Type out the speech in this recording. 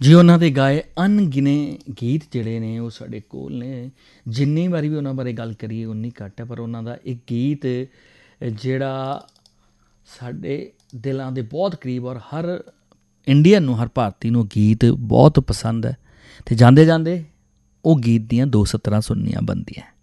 ਜੀ ਉਹਨਾਂ ਦੇ ਗਾਏ ਅਣਗਿਣੇ ਗੀਤ ਜਿਹੜੇ ਨੇ ਉਹ ਸਾਡੇ ਕੋਲ ਨੇ। ਜਿੰਨੀ ਵਾਰੀ ਵੀ ਉਹਨਾਂ ਬਾਰੇ ਗੱਲ ਕਰੀਏ ਉਨੀ ਘੱਟ ਹੈ, ਪਰ ਉਹਨਾਂ ਦਾ ਇੱਕ ਗੀਤ ਜਿਹੜਾ ਸਾਡੇ ਦਿਲਾਂ ਦੇ ਬਹੁਤ ਕਰੀਬ, ਔਰ ਹਰ ਇੰਡੀਅਨ ਨੂੰ, ਹਰ ਭਾਰਤੀ ਨੂੰ ਗੀਤ ਬਹੁਤ ਪਸੰਦ ਹੈ। ਅਤੇ ਜਾਂਦੇ ਜਾਂਦੇ ਉਹ ਗੀਤ ਦੀਆਂ 2 ਸਤਰਾਂ ਸੁਣਨੀਆਂ ਬਣਦੀਆਂ।